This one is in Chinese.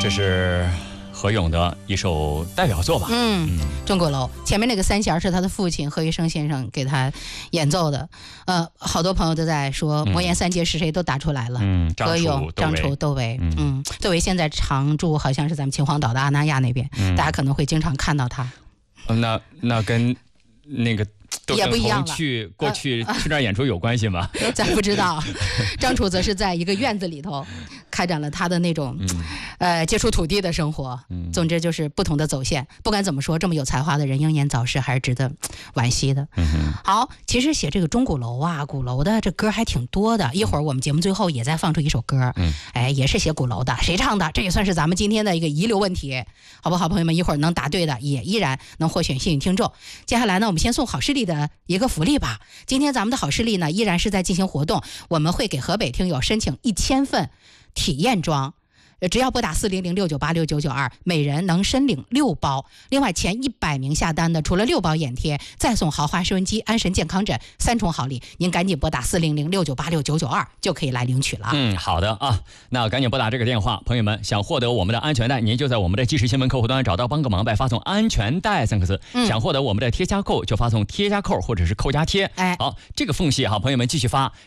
这是何勇的一首代表作吧。 钟鼓楼前面那个三弦是他的父亲何玉生先生给他演奏的。好多朋友都在说魔岩三杰是谁都打出来了。何勇、张楚、窦唯。窦唯现在常驻好像是咱们秦皇岛的阿那亚那边，大家可能会经常看到他。 那跟那个也不一样了， 过去去那儿演出有关系吗？ 咱不知道。张楚则是在一个院子里头开展了他的那种接触土地的生活。总之就是不同的走线。不管怎么说，这么有才华的人英年早逝还是值得惋惜的。好，其实写这个钟鼓楼啊、鼓楼的这歌还挺多的。一会儿我们节目最后也再放出一首歌，也是写鼓楼的，谁唱的？这也算是咱们今天的一个遗留问题，好不好？朋友们，一会儿能答对的也依然能获选幸运听众。接下来呢，我们先送好视力的一个福利吧。今天咱们的好视力呢依然是在进行活动，我们会给河北听友申请1000份体验装，只要拨打40069869992，每人能申领6包。另外前100名下单的，除了6包眼贴，再送豪华收音机、安神健康枕3重好礼。您赶紧拨打40069869992就可以来领取了。 好的啊，那赶紧拨打这个电话。朋友们，想获得我们的安全带，您就在我们的即时新闻客户端找到帮个忙呗，发送安全带3个字。想获得我们的贴加扣，就发送贴加扣或者是扣加贴。好，这个缝隙哈，朋友们继续发，